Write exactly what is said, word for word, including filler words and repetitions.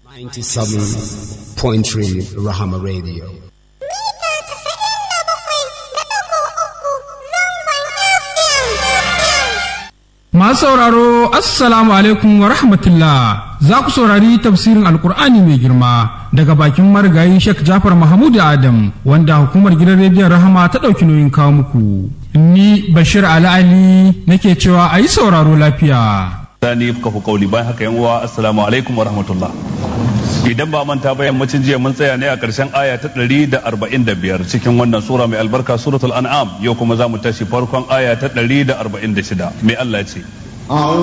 ninety-seven point three Rahama Radio. Masu sauraro, Assalamu alaikum wa rahmatullah. Za ku saurari tafsirin Alkur'ani mai girma daga bakin marigayi Sheikh Jafar Mahmud Adam, wanda hukumar gidan rediyon Rahama ta ɗauki nauyin kawo muku. Ni Bashir Ali Ali nake cewa a yi sauraro lafiya. Sani kafa kauli bayan haka yan uwa, Assalamu alaikum wa rahmatullah. Idan ba manta ba yammacin jiya mun tsaya ne a ƙarshen aya ta ɗari da arba'in da biyar cikin wannan sura mai albarka suratul an'am. Yau kuma za mu tashi farkon aya ta ɗari da arba'in da shida. Mai Allah ce.